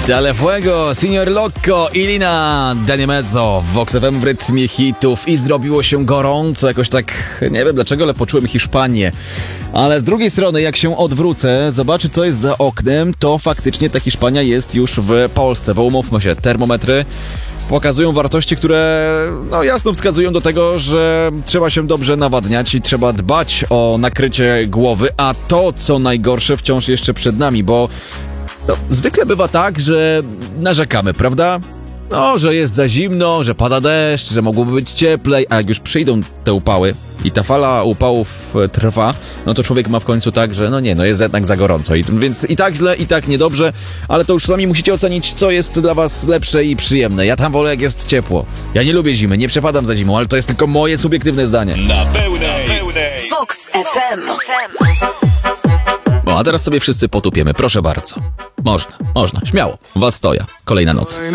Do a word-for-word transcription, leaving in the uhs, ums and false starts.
Dale Fuego, Signor Loco, Ilina, Danie Mezzo, w Vox F M w rytmie hitów i zrobiło się gorąco, jakoś tak, nie wiem dlaczego, ale poczułem Hiszpanię. Ale z drugiej strony, jak się odwrócę, zobaczę co jest za oknem, to faktycznie ta Hiszpania jest już w Polsce, bo umówmy się, termometry pokazują wartości, które no jasno wskazują do tego, że trzeba się dobrze nawadniać i trzeba dbać o nakrycie głowy, a to co najgorsze wciąż jeszcze przed nami, bo no, zwykle bywa tak, że narzekamy, prawda? No, że jest za zimno, że pada deszcz, że mogłoby być cieplej, a jak już przyjdą te upały i ta fala upałów trwa, no to człowiek ma w końcu tak, że no nie, no jest jednak za gorąco. I, więc i tak źle, i tak niedobrze, ale to już sami musicie ocenić, co jest dla was lepsze i przyjemne. Ja tam wolę, jak jest ciepło. Ja nie lubię zimy, nie przepadam za zimą, ale to jest tylko moje subiektywne zdanie. Na pełnej, na pełnej. Vox F M. No, a teraz sobie wszyscy potupiemy, proszę bardzo. Można, można, śmiało. Was stoja. Kolejna noc.